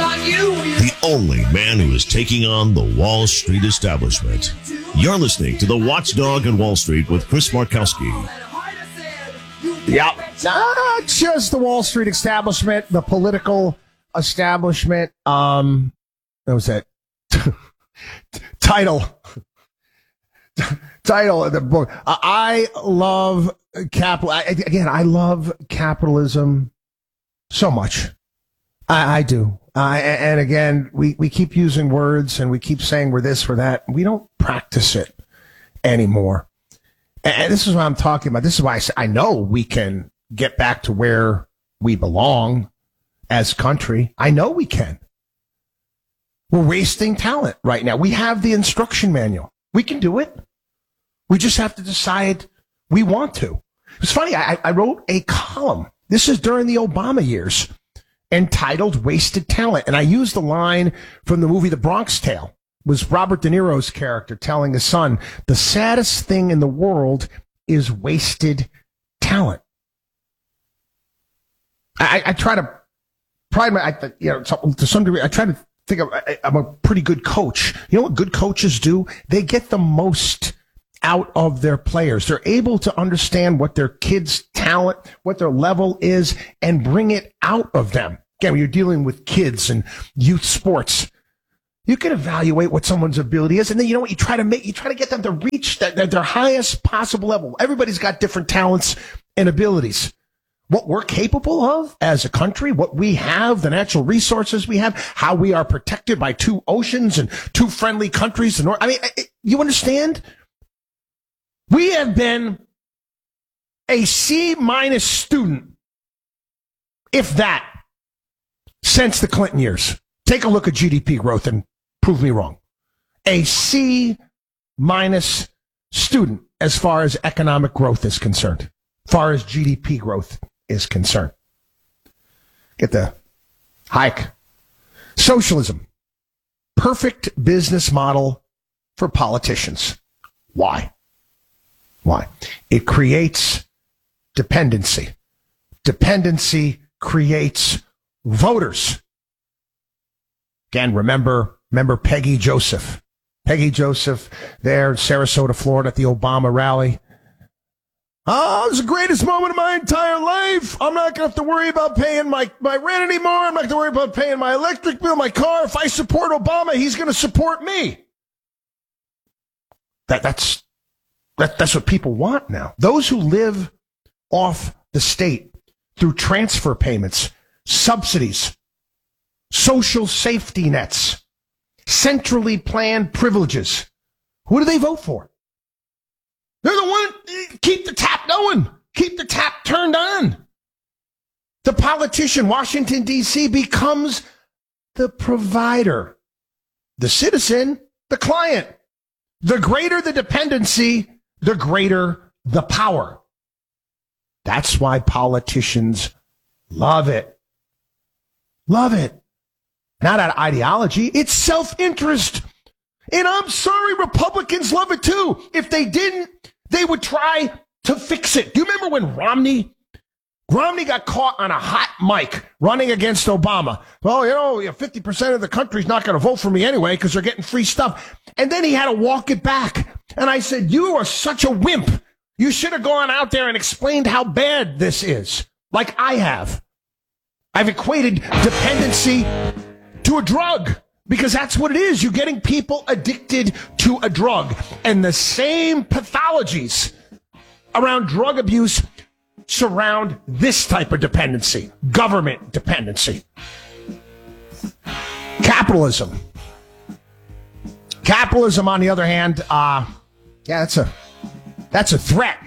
The only man who is taking on the Wall Street establishment. You're listening to The Watchdog on Wall Street with Chris Markowski. Yep. Not just the Wall Street establishment, the political establishment. What was that? Title of the book. I love capital. I love capitalism so much. I do. And again, we keep using words and we keep saying we're this, we're that. We don't practice it anymore. And this is what I'm talking about. This is why I know we can get back to where we belong as a country. I know we can. We're wasting talent right now. We have the instruction manual. We can do it. We just have to decide we want to. It's funny. I wrote a column. This is during the Obama years, entitled Wasted Talent. And I used the line from the movie The Bronx Tale. It was Robert De Niro's character telling his son, the saddest thing in the world is wasted talent. I try to pride to some degree, I try to think I'm a pretty good coach. You know what good coaches do? They get the most out of their players. They're able to understand what their kids' talent, what their level is, and bring it out of them. Again, when you're dealing with kids and youth sports, you can evaluate what someone's ability is, and then you know what you try to get them to reach their highest possible level. Everybody's got different talents and abilities. What we're capable of as a country, what we have, the natural resources we have, how we are protected by two oceans and two friendly countries. You understand? We have been a C- student, if that, since the Clinton years. Take a look at GDP growth and prove me wrong. A C- student as far as economic growth is concerned, as far as GDP growth is concerned. Get the hike. Socialism. Perfect business model for politicians. Why? It creates dependency. Dependency creates voters. Again, remember Peggy Joseph. Peggy Joseph there in Sarasota, Florida at the Obama rally. Oh, it was the greatest moment of my entire life. I'm not going to have to worry about paying my rent anymore. I'm not going to worry about paying my electric bill, my car. If I support Obama, he's going to support me. That's what people want now. Those who live off the state through transfer payments, subsidies, social safety nets, centrally planned privileges. Who do they vote for? They're the one, keep the tap going. Keep the tap turned on. The politician, Washington, D.C., becomes the provider. The citizen, the client. The greater the dependency, the greater the power. That's why politicians love it. Love it. Not out of ideology. It's self-interest. And I'm sorry, Republicans love it too. If they didn't, they would try to fix it. Do you remember when Romney got caught on a hot mic running against Obama? Well, 50% of the country's not going to vote for me anyway because they're getting free stuff. And then he had to walk it back. And I said, you are such a wimp. You should have gone out there and explained how bad this is, like I have. I've equated dependency to a drug because that's what it is. You're getting people addicted to a drug. And the same pathologies around drug abuse surround this type of dependency, government dependency. Capitalism. Capitalism, on the other hand, that's a threat.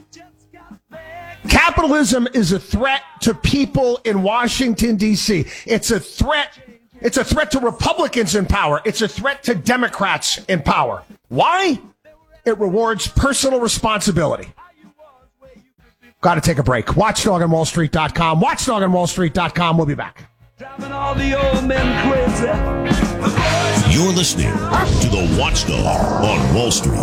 Capitalism is a threat to people in Washington, D.C. It's a threat. It's a threat to Republicans in power. It's a threat to Democrats in power. Why? It rewards personal responsibility. Got to take a break. WatchdogOnWallStreet.com. WatchdogOnWallStreet.com. We'll be back. Driving all the old men crazy. You're listening to The Watchdog on Wall Street.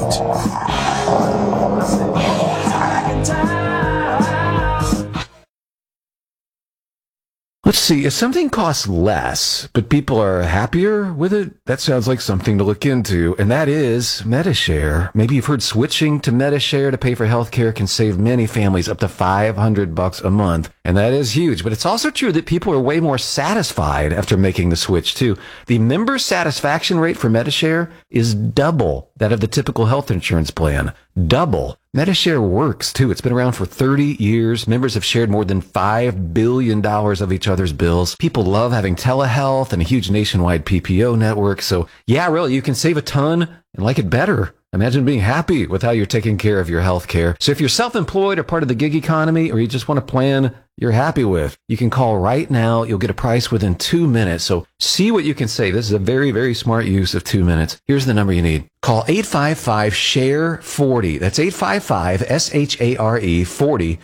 Let's see, if something costs less, but people are happier with it, that sounds like something to look into, and that is Medi-Share. Maybe you've heard switching to Medi-Share to pay for healthcare can save many families up to $500 a month, and that is huge. But it's also true that people are way more satisfied after making the switch, too. The member satisfaction rate for Medi-Share is double that of the typical health insurance plan. Double. Medi-Share works, too. It's been around for 30 years. Members have shared more than $5 billion of each other's bills. People love having telehealth and a huge nationwide PPO network. So, yeah, really, you can save a ton and like it better. Imagine being happy with how you're taking care of your health care. So if you're self-employed or part of the gig economy, or you just want a plan you're happy with, you can call right now. You'll get a price within 2 minutes. So see what you can save. This is a very, very smart use of 2 minutes. Here's the number you need. Call 855-SHARE-40. That's 855-SHARE-40.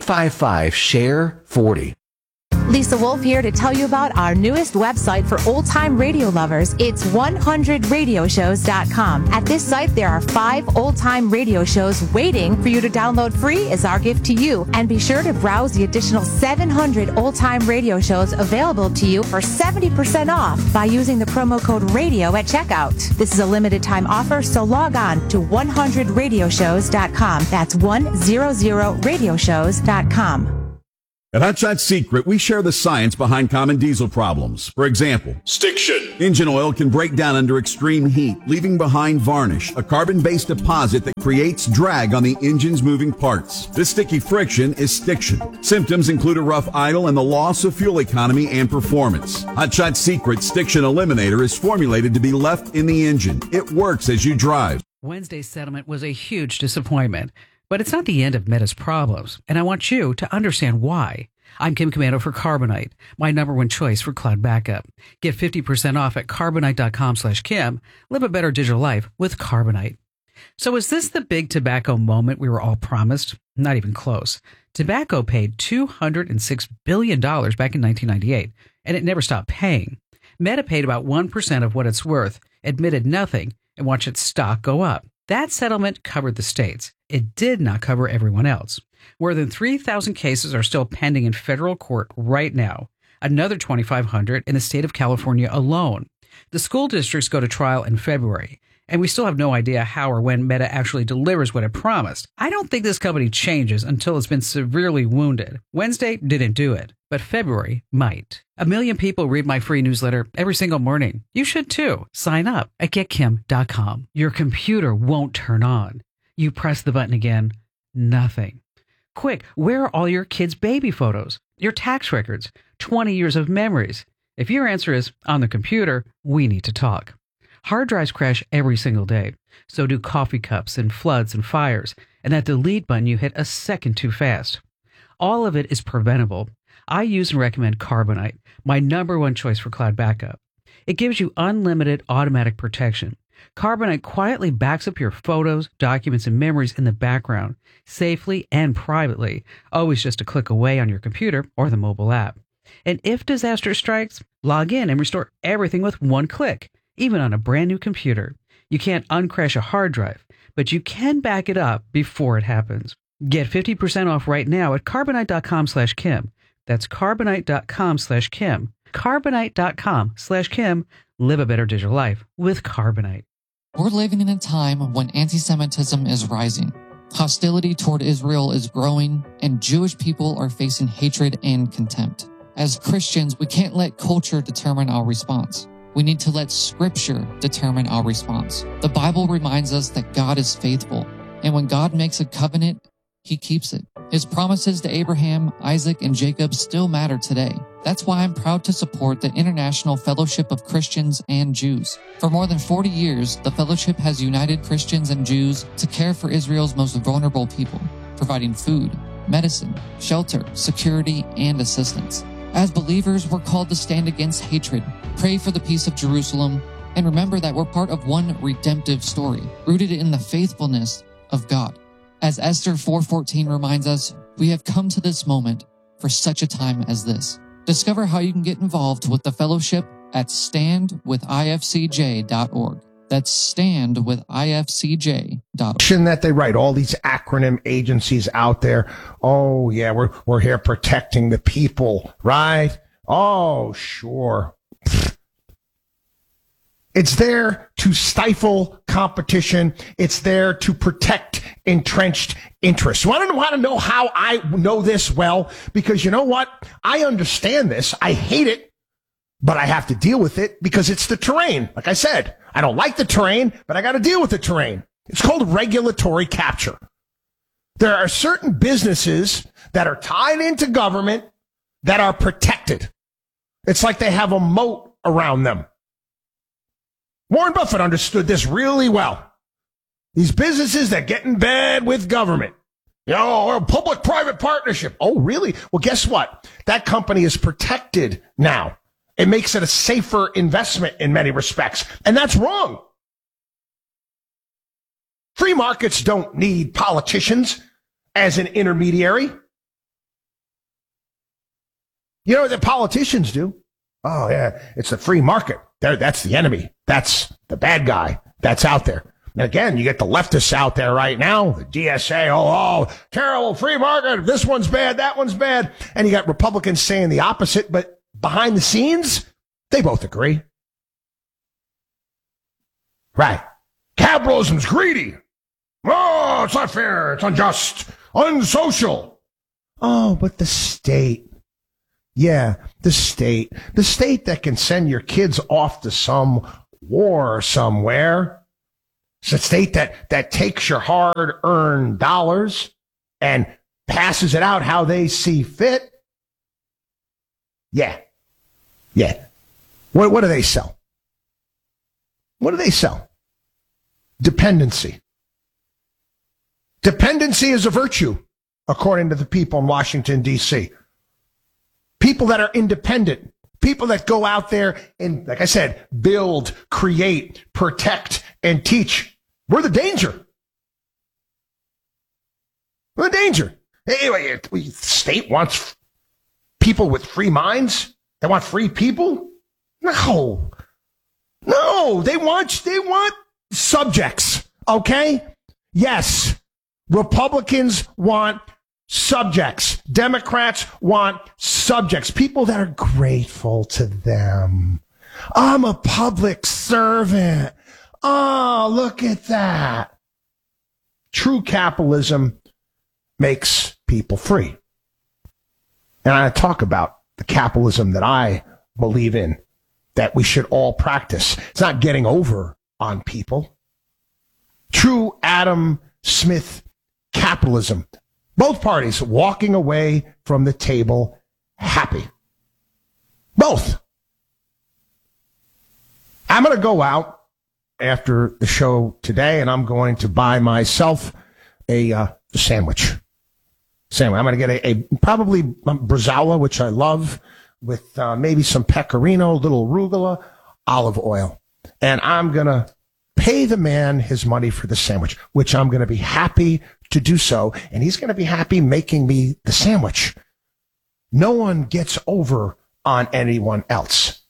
855-SHARE-40. Lisa Wolf here to tell you about our newest website for old-time radio lovers. It's 100radioshows.com. At this site, there are 5 old-time radio shows waiting for you to download free as our gift to you. And be sure to browse the additional 700 old-time radio shows available to you for 70% off by using the promo code RADIO at checkout. This is a limited-time offer, so log on to 100radioshows.com. That's 100radioshows.com. At Hot Shot Secret, we share the science behind common diesel problems. For example, stiction. Engine oil can break down under extreme heat, leaving behind varnish, a carbon-based deposit that creates drag on the engine's moving parts. This sticky friction is stiction. Symptoms include a rough idle and the loss of fuel economy and performance. Hot Shot Secret Stiction Eliminator is formulated to be left in the engine. It works as you drive. Wednesday's settlement was a huge disappointment. But it's not the end of Meta's problems, and I want you to understand why. I'm Kim Commando for Carbonite, my number one choice for cloud backup. Get 50% off at Carbonite.com/Kim. Live a better digital life with Carbonite. So is this the big tobacco moment we were all promised? Not even close. Tobacco paid $206 billion back in 1998, and it never stopped paying. Meta paid about 1% of what it's worth, admitted nothing, and watched its stock go up. That settlement covered the states. It did not cover everyone else. More than 3,000 cases are still pending in federal court right now, another 2,500 in the state of California alone. The school districts go to trial in February, and we still have no idea how or when Meta actually delivers what it promised. I don't think this company changes until it's been severely wounded. Wednesday didn't do it, but February might. 1 million people read my free newsletter every single morning. You should too. Sign up at getkim.com. Your computer won't turn on. You press the button again, nothing. Quick, where are all your kids' baby photos, your tax records, 20 years of memories? If your answer is on the computer, we need to talk. Hard drives crash every single day. So do coffee cups and floods and fires. And that delete button you hit a second too fast. All of it is preventable. I use and recommend Carbonite, my number one choice for cloud backup. It gives you unlimited automatic protection. Carbonite quietly backs up your photos, documents, and memories in the background, safely and privately, always just a click away on your computer or the mobile app. And if disaster strikes, log in and restore everything with one click, even on a brand new computer. You can't uncrash a hard drive, but you can back it up before it happens. Get 50% off right now at Carbonite.com/Kim. That's Carbonite.com/Kim. Carbonite.com/Kim. Live a better digital life with Carbonite. We're living in a time when anti-Semitism is rising. Hostility toward Israel is growing, and Jewish people are facing hatred and contempt. As Christians, we can't let culture determine our response. We need to let Scripture determine our response. The Bible reminds us that God is faithful, and when God makes a covenant, He keeps it. His promises to Abraham, Isaac, and Jacob still matter today. That's why I'm proud to support the International Fellowship of Christians and Jews. For more than 40 years, the fellowship has united Christians and Jews to care for Israel's most vulnerable people, providing food, medicine, shelter, security, and assistance. As believers, we're called to stand against hatred, pray for the peace of Jerusalem, and remember that we're part of one redemptive story, rooted in the faithfulness of God. As Esther 4:14 reminds us, we have come to this moment for such a time as this. Discover how you can get involved with the fellowship at standwithifcj.org. That's standwithifcj.org. That they write all these acronym agencies out there. Oh yeah, we're here protecting the people, right? Oh, sure. It's there to stifle competition. It's there to protect entrenched interests. Want to know how I know this well? Because you know what? I understand this. I hate it, but I have to deal with it because it's the terrain. Like I said, I don't like the terrain, but I got to deal with the terrain. It's called regulatory capture. There are certain businesses that are tied into government that are protected. It's like they have a moat around them. Warren Buffett understood this really well. These businesses that get in bed with government. You know, a public-private partnership. Oh, really? Well, guess what? That company is protected now. It makes it a safer investment in many respects. And that's wrong. Free markets don't need politicians as an intermediary. You know what the politicians do? Oh, yeah, it's the free market. That's the enemy. That's the bad guy that's out there. And again, you get the leftists out there right now, the DSA, oh, terrible free market. This one's bad, that one's bad. And you got Republicans saying the opposite, but behind the scenes, they both agree. Right. Capitalism's greedy. Oh, it's not fair. It's unjust. Unsocial. Oh, but the state. Yeah, the state that can send your kids off to some war somewhere. It's a state that takes your hard-earned dollars and passes it out how they see fit. Yeah. What do they sell? What do they sell? Dependency. Dependency is a virtue, according to the people in Washington, D.C. People that are independent, people that go out there and, like I said, build, create, protect, and teach. We're the danger. We're the danger. Anyway, the state wants people with free minds. They want free people. No, they want subjects. Okay. Yes. Republicans want subjects. Democrats want subjects. People that are grateful to them. I'm a public servant. Oh, look at that. True capitalism makes people free. And I talk about the capitalism that I believe in, that we should all practice. It's not getting over on people. True Adam Smith capitalism. Both parties walking away from the table happy. Both. I'm going to go out after the show today, and I'm going to buy myself a sandwich. I'm going to get a probably bresaola, which I love, with maybe some pecorino, little arugula, olive oil. And I'm going to pay the man his money for the sandwich, which I'm going to be happy to do so. And he's going to be happy making me the sandwich. No one gets over on anyone else.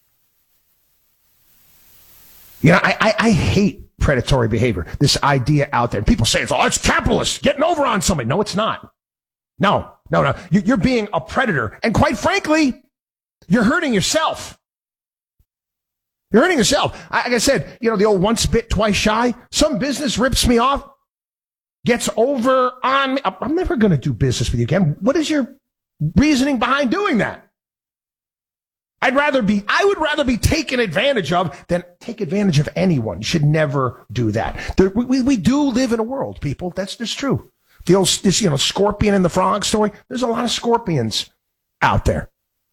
You know, I hate predatory behavior. This idea out there. People say it's capitalist, getting over on somebody. No, it's not. No. You're being a predator. And quite frankly, you're hurting yourself. You're hurting yourself. Like I said, you know, the old once bit, twice shy. Some business rips me off, gets over on me. I'm never going to do business with you again. What is your reasoning behind doing that? I would rather be taken advantage of than take advantage of anyone. You should never do that. We do live in a world, people. That's just true. The old, scorpion and the frog story. There's a lot of scorpions out there.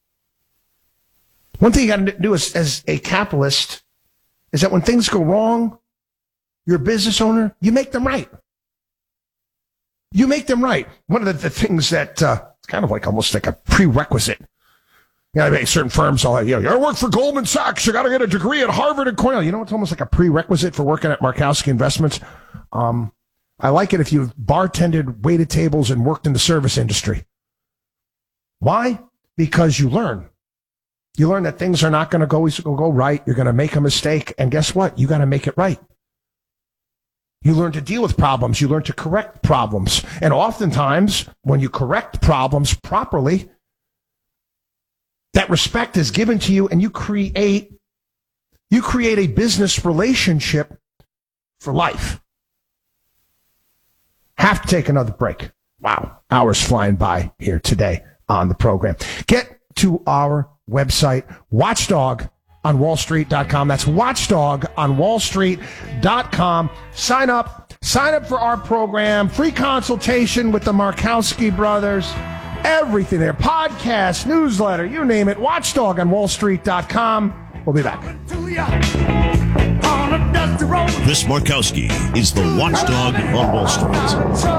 One thing you got to do as a capitalist is that when things go wrong, you're a business owner, you make them right. You make them right. One of the things that it's kind of like almost like a prerequisite. You know, certain firms all you gotta work for Goldman Sachs, you gotta get a degree at Harvard and Cornell. You know, it's almost like a prerequisite for working at Markowski Investments. I like it if you've bartended, waited tables, and worked in the service industry. Why? Because you learn. You learn that things are not going to always go right. You're going to make a mistake. And guess what? You got to make it right. You learn to deal with problems. You learn to correct problems. And oftentimes, when you correct problems properly, That respect is given to you, and you create a business relationship for life. Have to take another break. Wow, hours flying by here today on the program. Get to our website, watchdogonwallstreet.com. That's watchdogonwallstreet.com. Sign up for our program. Free consultation with the Markowski brothers. Everything there. Podcast, newsletter, you name it. watchdogonwallstreet.com. We'll be back. Chris Markowski is the watchdog on Wall Street.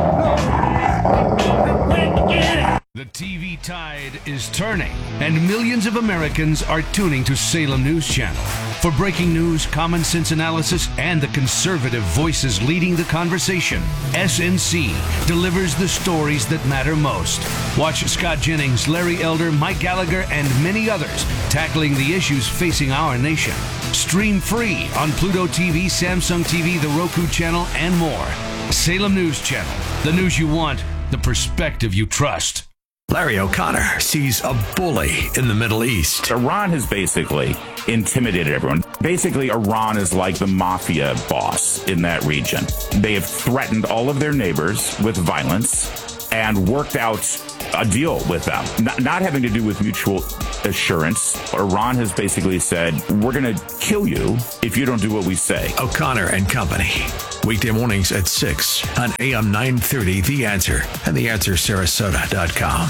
The TV tide is turning, and millions of Americans are tuning to Salem News Channel. For breaking news, common sense analysis, and the conservative voices leading the conversation, SNC delivers the stories that matter most. Watch Scott Jennings, Larry Elder, Mike Gallagher, and many others tackling the issues facing our nation. Stream free on Pluto TV, Samsung TV, the Roku channel, and more. Salem News Channel, the news you want, the perspective you trust. Larry O'Connor sees a bully in the Middle East. Iran has basically intimidated everyone. Basically, Iran is like the mafia boss in that region. They have threatened all of their neighbors with violence and worked out a deal with them, not having to do with mutual assurance. Iran has basically said, we're going to kill you if you don't do what we say. O'Connor and Company. Weekday mornings at 6 on AM 930, The Answer, and TheAnswerSarasota.com.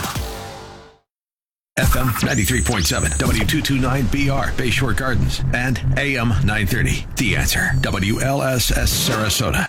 FM 93.7, W229BR, Bayshore Gardens, and AM 930, The Answer, WLSS Sarasota.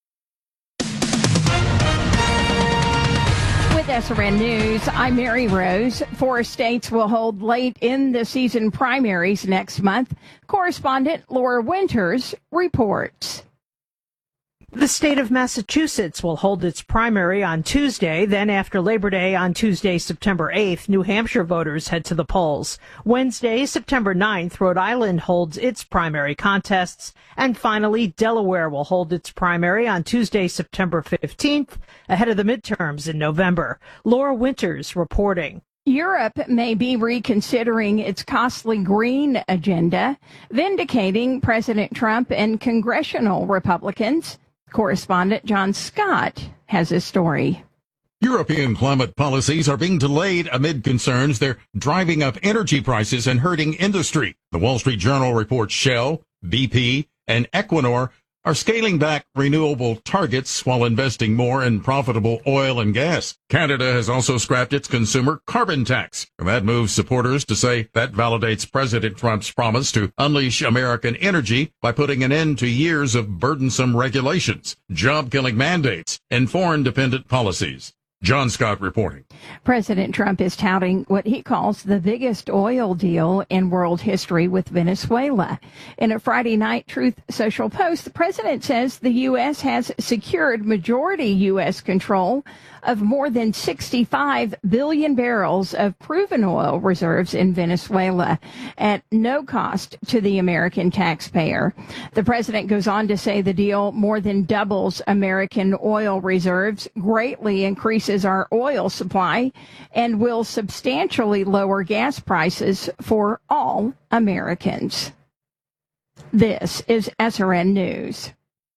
With SRN News, I'm Mary Rose. 4 states will hold late in the season primaries next month. Correspondent Laura Winters reports. The state of Massachusetts will hold its primary on Tuesday. Then after Labor Day on Tuesday, September 8th, New Hampshire voters head to the polls. Wednesday, September 9th, Rhode Island holds its primary contests. And finally, Delaware will hold its primary on Tuesday, September 15th, ahead of the midterms in November. Laura Winters reporting. Europe may be reconsidering its costly green agenda, vindicating President Trump and congressional Republicans. Correspondent John Scott has a story. European climate policies are being delayed amid concerns they're driving up energy prices and hurting industry. The Wall Street Journal reports Shell, BP, and Equinor are scaling back renewable targets while investing more in profitable oil and gas. Canada has also scrapped its consumer carbon tax. That moves supporters to say that validates President Trump's promise to unleash American energy by putting an end to years of burdensome regulations, job-killing mandates, and foreign-dependent policies. John Scott reporting. President Trump is touting what he calls the biggest oil deal in world history with Venezuela. In a Friday night Truth Social post, the president says the U.S. has secured majority U.S. control of more than 65 billion barrels of proven oil reserves in Venezuela at no cost to the American taxpayer. The president goes on to say the deal more than doubles American oil reserves, greatly increases our oil supply, and will substantially lower gas prices for all Americans. This is SRN News.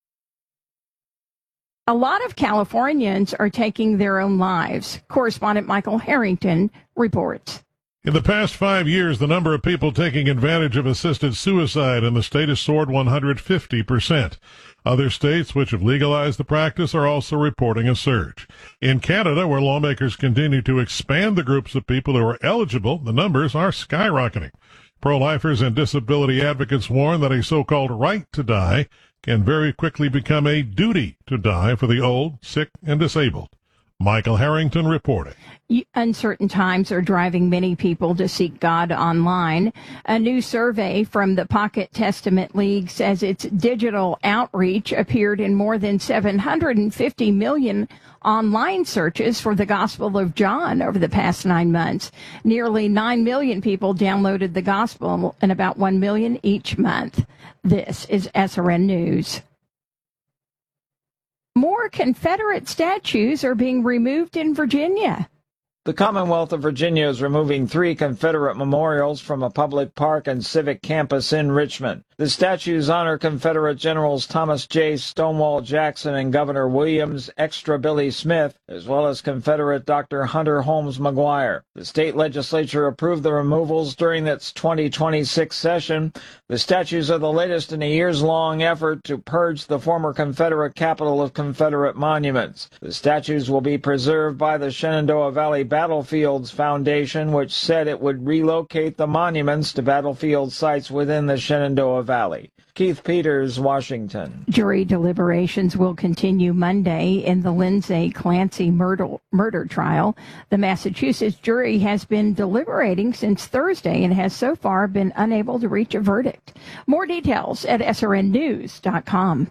A lot of Californians are taking their own lives. Correspondent Michael Harrington reports. In the past 5 years, the number of people taking advantage of assisted suicide in the state has soared 150%. Other states which have legalized the practice are also reporting a surge. In Canada, where lawmakers continue to expand the groups of people who are eligible, the numbers are skyrocketing. Pro-lifers and disability advocates warn that a so-called right to die can very quickly become a duty to die for the old, sick, and disabled. Michael Harrington reporting. Uncertain times are driving many people to seek God online. A new survey from the Pocket Testament League says its digital outreach appeared in more than 750 million online searches for the Gospel of John over the past 9 months. Nearly 9 million people downloaded the Gospel and about 1 million each month. This is SRN News. More Confederate statues are being removed in Virginia. The Commonwealth of Virginia is removing 3 Confederate memorials from a public park and civic campus in Richmond. The statues honor Confederate Generals Thomas J. Stonewall Jackson and Governor Williams Extra Billy Smith, as well as Confederate Dr. Hunter Holmes McGuire. The state legislature approved the removals during its 2026 session. The statues are the latest in a years-long effort to purge the former Confederate capital of Confederate monuments. The statues will be preserved by the Shenandoah Valley Battlefields Foundation, which said it would relocate the monuments to battlefield sites within the Shenandoah Valley. Keith Peters, Washington. Jury deliberations will continue Monday in the Lindsay Clancy murder trial. The Massachusetts jury has been deliberating since Thursday and has so far been unable to reach a verdict. More details at srnnews.com.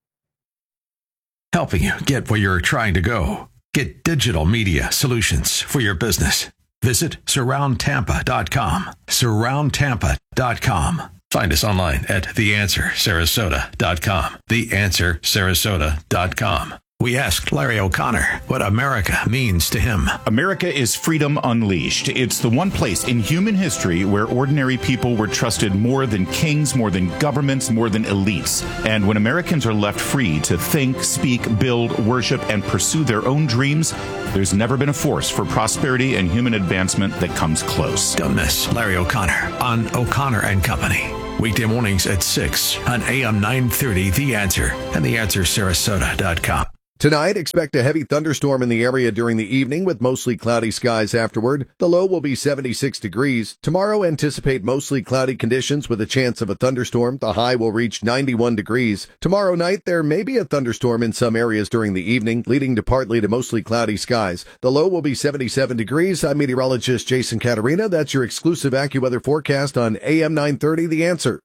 Helping you get where you're trying to go. Get digital media solutions for your business. Visit surroundtampa.com. Surroundtampa.com. Find us online at theanswersarasota.com. Theanswersarasota.com. We asked Larry O'Connor what America means to him. America is freedom unleashed. It's the one place in human history where ordinary people were trusted more than kings, more than governments, more than elites. And when Americans are left free to think, speak, build, worship, and pursue their own dreams, there's never been a force for prosperity and human advancement that comes close. Don't miss Larry O'Connor on O'Connor and Company. Weekday mornings at 6 on AM 930 The Answer and theanswersarasota.com. Tonight, expect a heavy thunderstorm in the area during the evening with mostly cloudy skies afterward. The low will be 76 degrees. Tomorrow, anticipate mostly cloudy conditions with a chance of a thunderstorm. The high will reach 91 degrees. Tomorrow night, there may be a thunderstorm in some areas during the evening, leading to partly to mostly cloudy skies. The low will be 77 degrees. I'm meteorologist Jason Caterina. That's your exclusive AccuWeather forecast on AM 930 The Answer.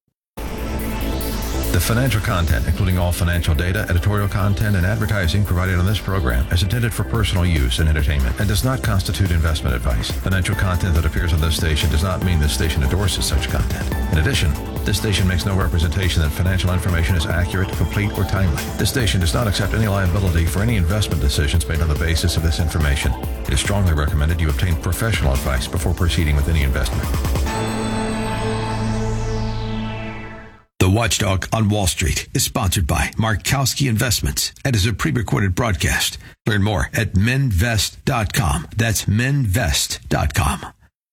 The financial content, including all financial data, editorial content, and advertising provided on this program is intended for personal use and entertainment and does not constitute investment advice. Financial content that appears on this station does not mean this station endorses such content. In addition, this station makes no representation that financial information is accurate, complete, or timely. This station does not accept any liability for any investment decisions made on the basis of this information. It is strongly recommended you obtain professional advice before proceeding with any investment. The Watchdog on Wall Street is sponsored by Markowski Investments and is a pre-recorded broadcast. Learn more at menvest.com. That's menvest.com.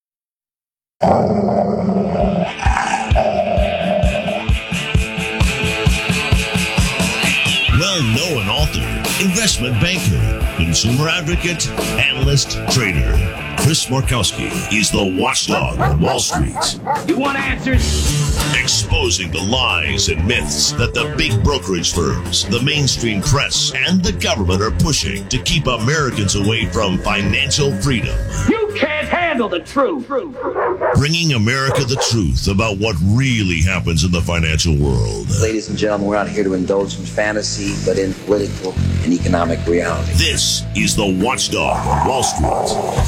Well-known author, investment banker, consumer advocate, analyst, trader. Chris Markowski is the Watchdog on Wall Street. You want answers? Exposing the lies and myths that the big brokerage firms, the mainstream press, and the government are pushing to keep Americans away from financial freedom. You can't handle the truth. Bringing America the truth about what really happens in the financial world. Ladies and gentlemen, we're not here to indulge in fantasy, but in political and economic reality. This is the Watchdog on Wall Street.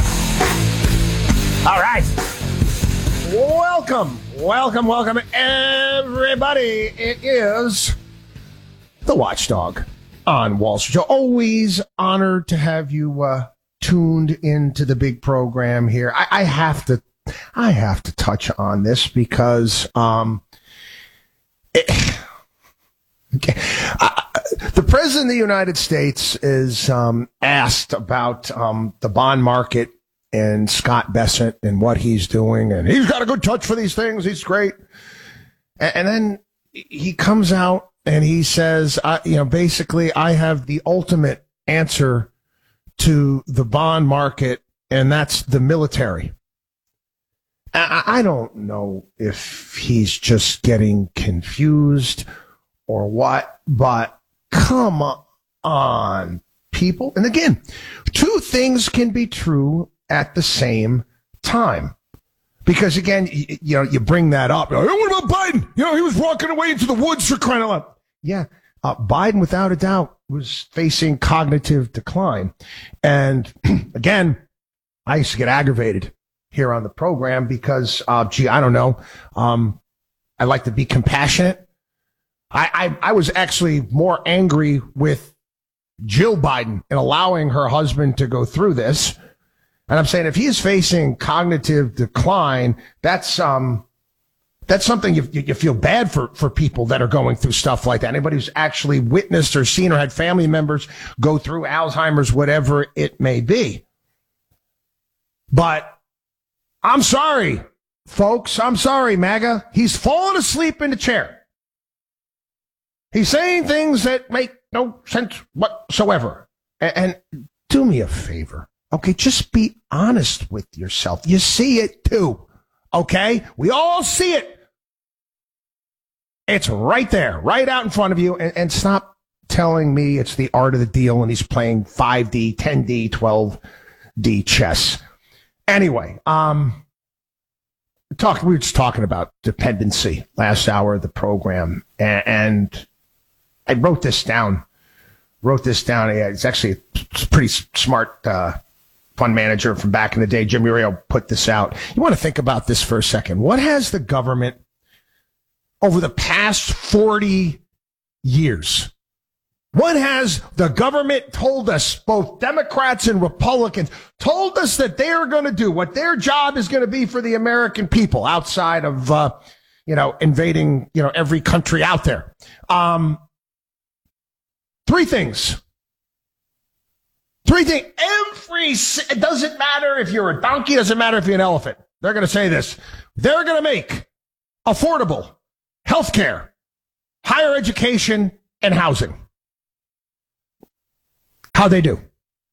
All right. Welcome, everybody. It is the Watchdog on Wall Street. Always honored to have you tuned into the big program here. I have to touch on this because the President of the United States is asked about the bond market and Scott Bessent and what he's doing, and he's got a good touch for these things. He's great. And then he comes out and he says, basically, I have the ultimate answer to the bond market, and that's the military. I don't know if he's just getting confused or what, but come on, people. And again, two things can be true at the same time. Because again, you bring that up. What about Biden? He was walking away into the woods for crying out loud. Yeah. Biden, without a doubt, was facing cognitive decline. And again, I used to get aggravated here on the program because, I don't know. I like to be compassionate. I was actually more angry with Jill Biden in allowing her husband to go through this. And I'm saying if he is facing cognitive decline, that's something you feel bad for people that are going through stuff like that. Anybody who's actually witnessed or seen or had family members go through Alzheimer's, whatever it may be. But I'm sorry, folks. I'm sorry, MAGA. He's fallen asleep in the chair. He's saying things that make no sense whatsoever. And do me a favor. Okay, just be honest with yourself. You see it too. Okay? We all see it. It's right there, right out in front of you. And stop telling me it's the art of the deal and he's playing 5D, 10D, 12D chess. Anyway, we were just talking about dependency last hour of the program. And I wrote this down. Yeah, it's actually a pretty smart fund manager from back in the day, Jim Muriel, put this out. You want to think about this for a second. What has the government over the past 40 years? What has the government told us, both Democrats and Republicans, told us that they're going to do, what their job is going to be for the American people outside of, invading, every country out there? Three things. It doesn't matter if you're a donkey, it doesn't matter if you're an elephant. They're going to say this. They're going to make affordable health care, higher education, and housing. How'd they do?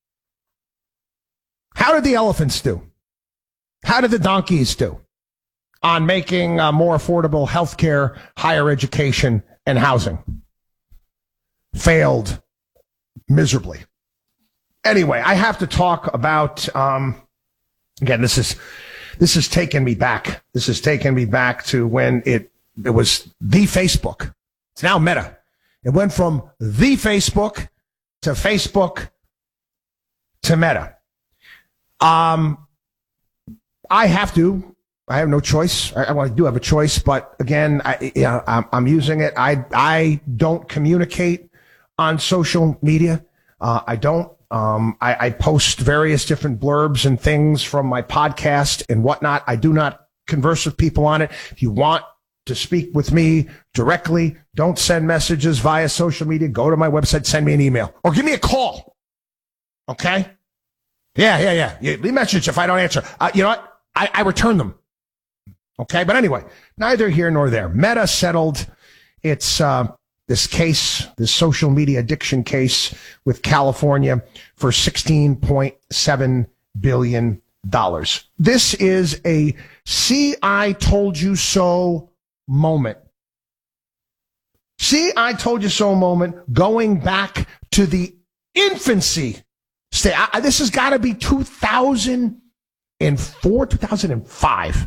How did the elephants do? How did the donkeys do on making more affordable health care, higher education, and housing? Failed miserably. Anyway, I have to talk about, again, this is taking me back. This is taking me back to when it was the Facebook. It's now Meta. It went from the Facebook to Facebook to Meta. I have no choice. I do have a choice, but again, I'm using it. I don't communicate on social media. I don't. I post various different blurbs and things from my podcast and whatnot. I do not converse with people on it. If you want to speak with me directly, don't send messages via social media. Go to my website, send me an email, or give me a call. Okay? Yeah. Leave a message if I don't answer. You know what? I return them. Okay? But anyway, neither here nor there. Meta settled its this case, this social media addiction case with California for $16.7 billion. This is a see, I told you so moment. See, I told you so moment going back to the infancy state. This has got to be 2004, 2005.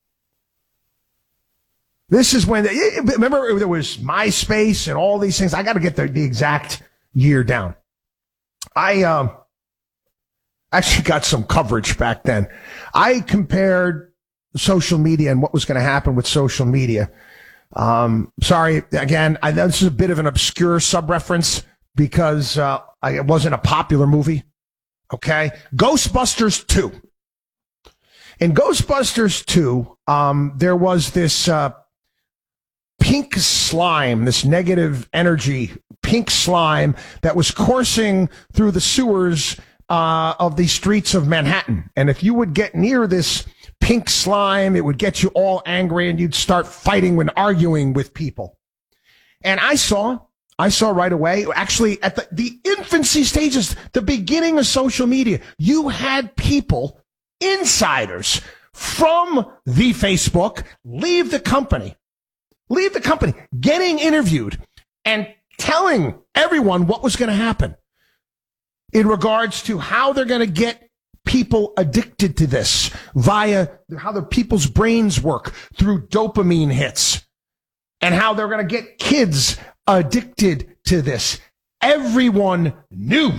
This is when, remember, there was MySpace and all these things. I got to get the exact year down. I actually got some coverage back then. I compared social media and what was going to happen with social media. Sorry, again, this is a bit of an obscure sub-reference because it wasn't a popular movie. Okay? Ghostbusters 2. In Ghostbusters 2, there was this pink slime, this negative energy pink slime that was coursing through the sewers of the streets of Manhattan. And if you would get near this pink slime, it would get you all angry and you'd start fighting and arguing with people. And I saw right away, actually at the infancy stages, the beginning of social media, you had people, insiders from the Facebook, leave the company, getting interviewed and telling everyone what was going to happen in regards to how they're going to get people addicted to this via how the people's brains work through dopamine hits and how they're going to get kids addicted to this. Everyone knew.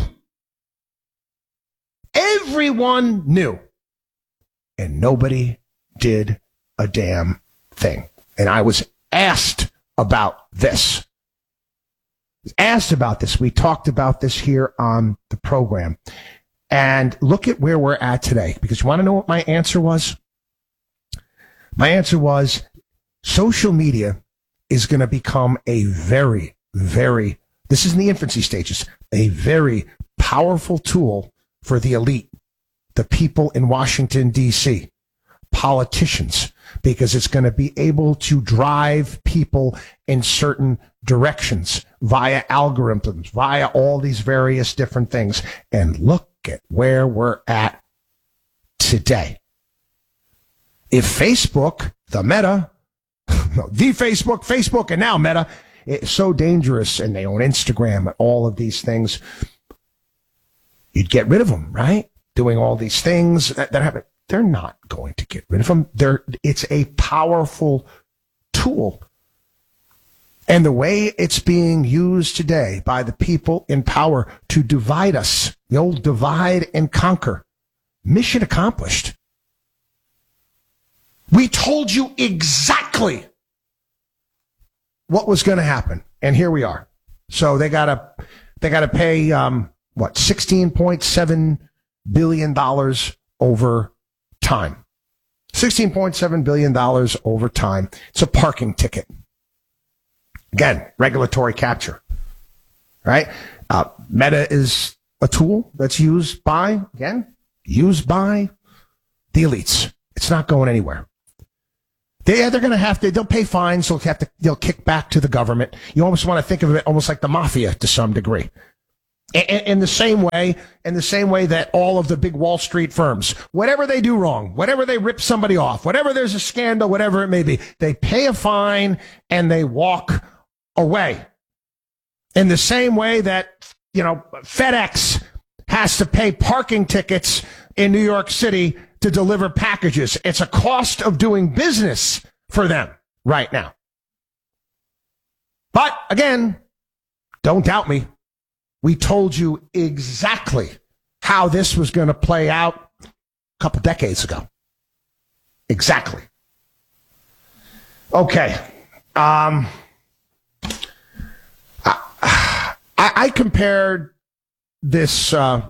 Everyone knew. And nobody did a damn thing. And I was asked about this. We talked about this here on the program. And look at where we're at today, because you want to know what my answer was? My answer was social media is going to become a very, very, this is in the infancy stages, a very powerful tool for the elite, the people in Washington, D.C., politicians, because it's going to be able to drive people in certain directions via algorithms, via all these various different things. And look at where we're at today. If Facebook, the Meta, Facebook, and now Meta, it's so dangerous, and they own Instagram and all of these things, you'd get rid of them, right? Doing all these things that happen. They're not going to get rid of them. It's a powerful tool. And the way it's being used today by the people in power to divide us, the old divide and conquer, mission accomplished. We told you exactly what was going to happen, and here we are. So they gotta pay $16.7 billion over time. $16.7 billion over time. It's a parking ticket. Again, regulatory capture, right? Meta is a tool that's used by the elites. It's not going anywhere. They're going to have to, they'll pay fines. They'll kick back to the government. You almost want to think of it almost like the mafia to some degree. In the same way that all of the big Wall Street firms, whatever they do wrong, whatever they rip somebody off, whatever there's a scandal, whatever it may be, they pay a fine and they walk away. In the same way that, FedEx has to pay parking tickets in New York City to deliver packages. It's a cost of doing business for them right now. But again, don't doubt me. We told you exactly how this was going to play out a couple decades ago. Exactly. Okay. I compared this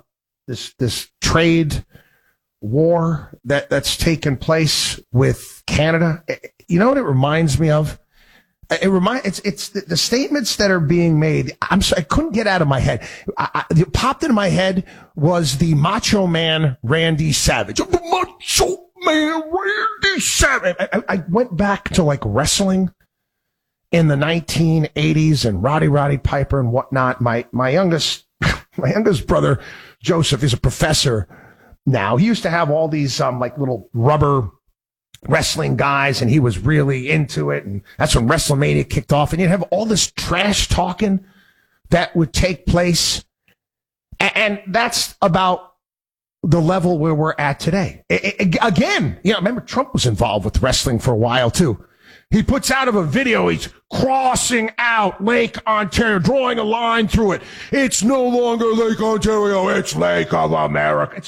trade war that's taken place with Canada. You know what it reminds me of? It's the statements that are being made. I couldn't get out of my head. It popped into my head was the Macho Man Randy Savage. The Macho Man Randy Savage. I went back to like wrestling in the 1980s and Roddy Piper and whatnot. My youngest brother Joseph is a professor now. He used to have all these like little rubber wrestling guys, and he was really into it, and that's when WrestleMania kicked off, and you'd have all this trash talking that would take place, and that's about the level where we're at today. Again, remember Trump was involved with wrestling for a while too. He puts out of a video, he's crossing out Lake Ontario, drawing a line through it. It's no longer Lake Ontario, it's Lake of America.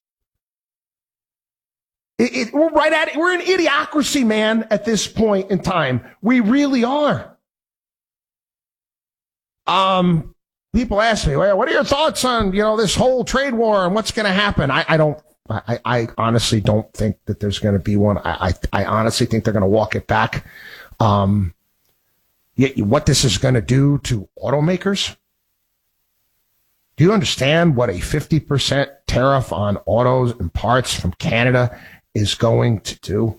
We're right at it. We're in idiocracy, man, at this point in time. We really are. People ask me, well, what are your thoughts on, this whole trade war and what's going to happen? I honestly don't think that there's going to be one. I honestly think they're going to walk it back. What this is going to do to automakers? Do you understand what a 50% tariff on autos and parts from Canada is going to do?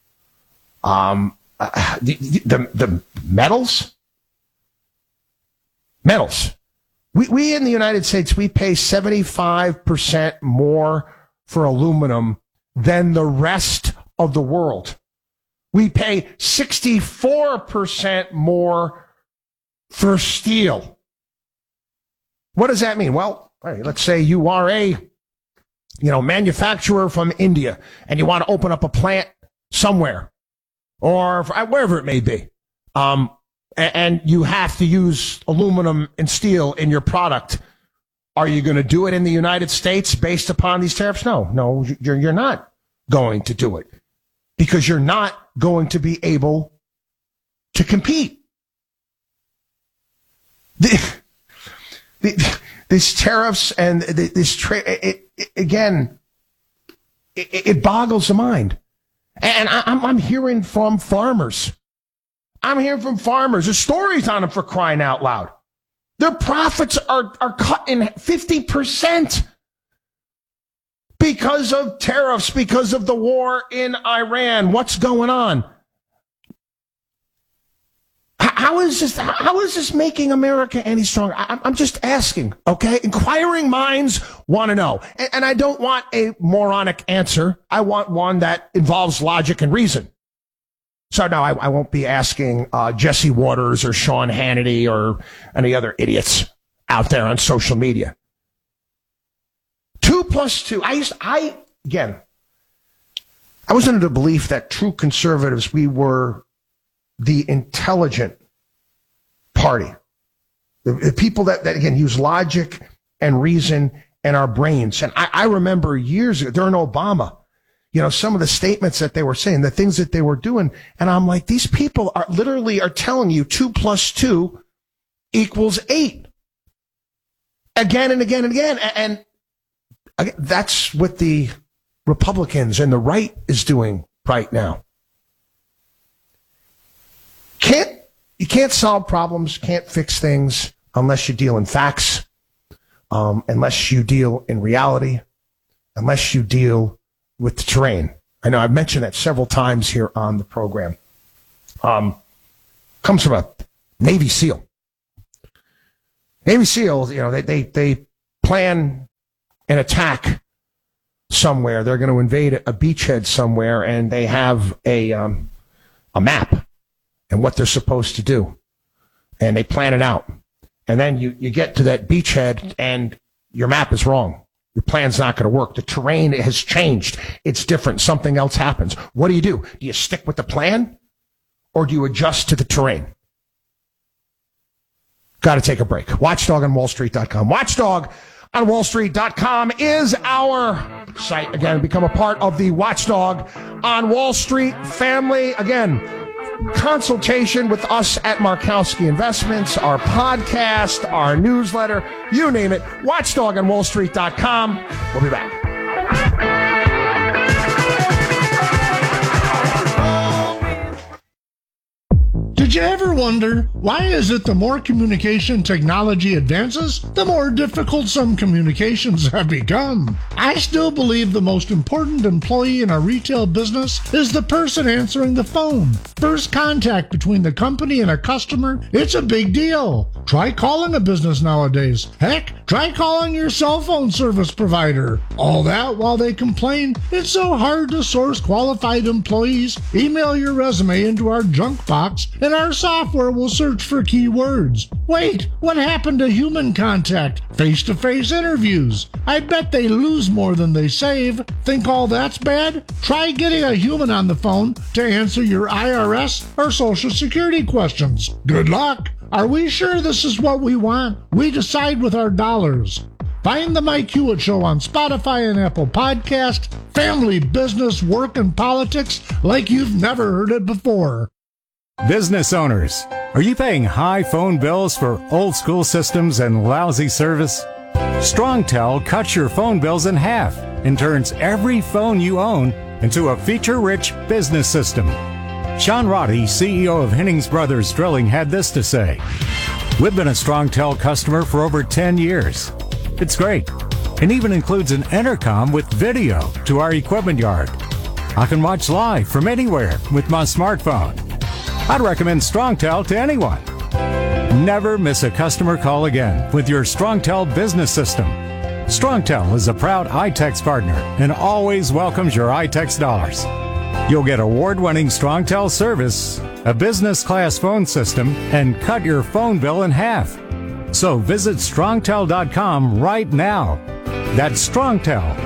The metals. We in the United States, we pay 75% more for aluminum than the rest of the world. We pay 64% more for steel. What does that mean? Well, let's say you are a manufacturer from India, and you want to open up a plant somewhere, or wherever it may be, and you have to use aluminum and steel in your product. Are you going to do it in the United States based upon these tariffs? No, you're not going to do it, because you're not going to be able to compete. These tariffs and this trade, again, it boggles the mind. And I'm hearing from farmers. I'm hearing from farmers. There's stories on them, for crying out loud. Their profits are cut in 50% because of tariffs, because of the war in Iran. What's going on? How is this making America any stronger? I'm just asking, okay? Inquiring minds want to know. And I don't want a moronic answer. I want one that involves logic and reason. So no, I won't be asking Jesse Waters or Sean Hannity or any other idiots out there on social media. 2 + 2. I was under the belief that true conservatives, we were the intelligent party. The people that again, use logic and reason and our brains. And I remember years ago, during Obama, some of the statements that they were saying, the things that they were doing. And I'm like, these people are literally telling you 2 + 2 = 8. Again and again and again. And again, that's what the Republicans and the right is doing right now. You can't solve problems, can't fix things unless you deal in facts, unless you deal in reality, unless you deal with the terrain. I know I've mentioned that several times here on the program. Comes from a Navy SEAL. Navy SEALs, they plan an attack somewhere. They're going to invade a beachhead somewhere, and they have a map and what they're supposed to do. And they plan it out. And then you get to that beachhead and your map is wrong. Your plan's not going to work. The terrain has changed. It's different. Something else happens. What do? Do you stick with the plan or do you adjust to the terrain? Got to take a break. Watchdog on WallStreet.com. Watchdog on WallStreet.com is our site. Again, become a part of the Watchdog on Wall Street family. Again, consultation with us at Markowski Investments, our podcast, our newsletter, you name it. Watchdog on WallStreet.com. We'll be back. Did you ever wonder, why is it the more communication technology advances, the more difficult some communications have become? I still believe the most important employee in a retail business is the person answering the phone. First contact between the company and a customer, it's a big deal. Try calling a business nowadays. Heck, try calling your cell phone service provider. All that while they complain, it's so hard to source qualified employees. Email your resume into our junk box and our software will search for keywords. Wait, what happened to human contact? Face-to-face interviews. I bet they lose more than they save. Think all that's bad? Try getting a human on the phone to answer your IRS or Social Security questions. Good luck. Are we sure this is what we want? We decide with our dollars. Find the Mike Hewitt Show on Spotify and Apple Podcast. Family, business, work, and politics like you've never heard it before. Business owners, are you paying high phone bills for old school systems and lousy service? StrongTel cuts your phone bills in half and turns every phone you own into a feature-rich business system. Sean Roddy, CEO of Hennings Brothers Drilling, had this to say. We've been a StrongTel customer for over 10 years. It's great, and even includes an intercom with video to our equipment yard. I can watch live from anywhere with my smartphone. I'd recommend StrongTel to anyone. Never miss a customer call again with your StrongTel business system. StrongTel is a proud iTex partner and always welcomes your iTex dollars. You'll get award-winning StrongTel service, a business-class phone system, and cut your phone bill in half. So visit StrongTel.com right now. That's StrongTel,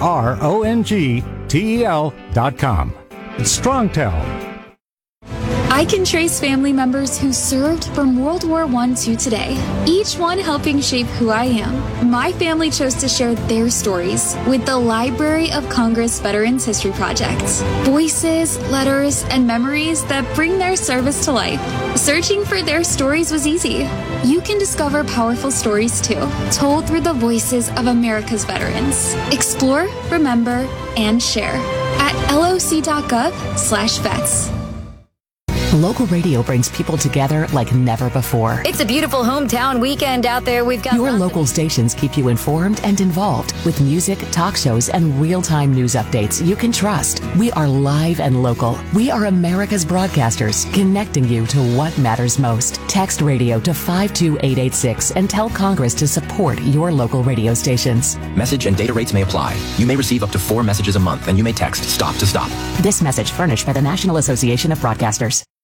StrongTel.com. It's StrongTel. I can trace family members who served from World War I to today, each one helping shape who I am. My family chose to share their stories with the Library of Congress Veterans History Project. Voices, letters, and memories that bring their service to life. Searching for their stories was easy. You can discover powerful stories too, told through the voices of America's veterans. Explore, remember, and share at loc.gov/vets. Local radio brings people together like never before. It's a beautiful hometown weekend out there. We've got your local stations keep you informed and involved with music, talk shows, and real-time news updates you can trust. We are live and local. We are America's broadcasters, connecting you to what matters most. Text radio to 52886 and tell Congress to support your local radio stations. Message and data rates may apply. You may receive up to 4 messages a month, and you may text STOP to stop. This message furnished by the National Association of Broadcasters.